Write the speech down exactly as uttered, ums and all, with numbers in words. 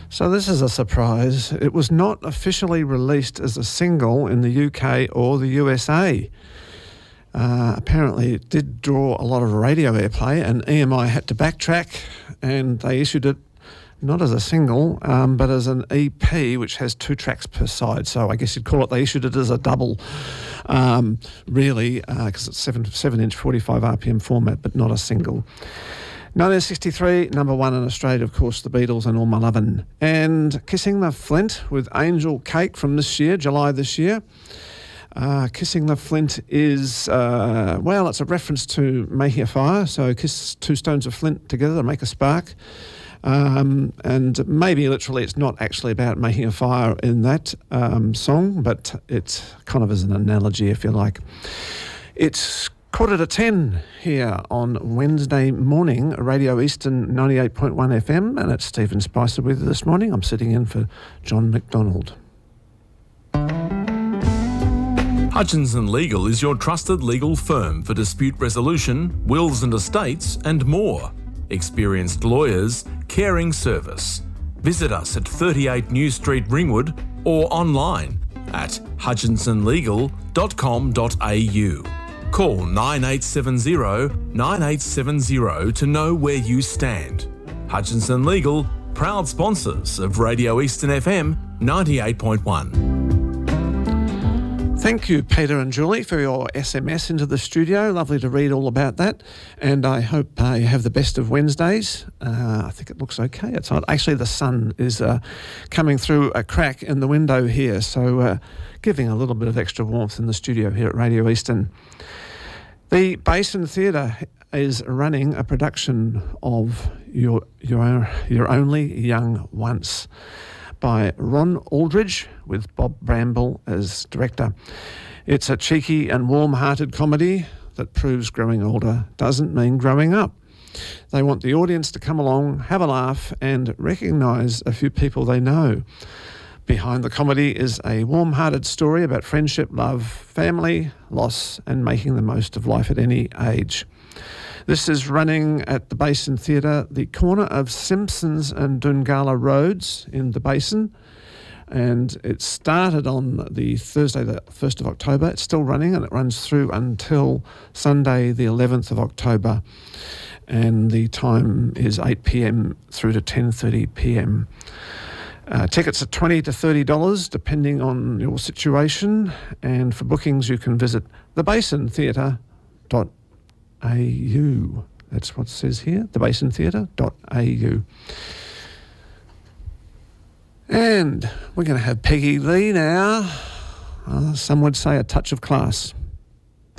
So this is a surprise. It was not officially released as a single in the U K or the U S A. Uh, apparently it did draw a lot of radio airplay, and E M I had to backtrack, and they issued it not as a single, um, but as an E P, which has two tracks per side. So I guess you'd call it, they issued it as a double, um, really, because uh, it's seven, seven inch, forty-five R P M format, but not a single. nineteen sixty-three, number one in Australia, of course, the Beatles and All My Lovin'. And Kissing the Flint with Angel Cake from this year, July this year. Uh, Kissing the Flint is, uh, well, it's a reference to making a fire. So kiss two stones of flint together to make a spark. Um, and maybe literally it's not actually about making a fire in that um, song, but it kind of is an analogy, if you like. It's quarter to ten here on Wednesday morning, Radio Eastern ninety-eight point one F M, and it's Stephen Spicer with you this morning. I'm sitting in for John McDonald. Hutchinson Legal is your trusted legal firm for dispute resolution, wills and estates, and more. Experienced lawyers, caring service. Visit us at thirty-eight New Street, Ringwood, or online at hutchinson legal dot com dot a u. Call nine eight seven zero, nine eight seven zero to know where you stand. Hutchinson Legal, proud sponsors of Radio Eastern F M ninety-eight point one. Thank you, Peter and Julie, for your S M S into the studio. Lovely to read all about that. And I hope uh, you have the best of Wednesdays. Uh, I think it looks okay outside. Actually, the sun is uh, coming through a crack in the window here, so uh, giving a little bit of extra warmth in the studio here at Radio Eastern. The Basin Theatre is running a production of Your, Your, Your Only Young Once, by Ron Aldridge, with Bob Bramble as director. It's a cheeky and warm-hearted comedy that proves growing older doesn't mean growing up. They want the audience to come along, have a laugh, and recognise a few people they know. Behind the comedy is a warm-hearted story about friendship, love, family, loss, and making the most of life at any age. This is running at the Basin Theatre, the corner of Simpsons and Doongala Roads in the Basin. And it started on the Thursday, the first of October. It's still running, and it runs through until Sunday, the eleventh of October. And the time is eight p.m. through to ten thirty p.m. Uh, tickets are twenty to thirty dollars, depending on your situation. And for bookings, you can visit the basin theatre dot a u. That's what it says here, the basin theatre dot a u. And we're going to have Peggy Lee now. Uh, some would say a touch of class.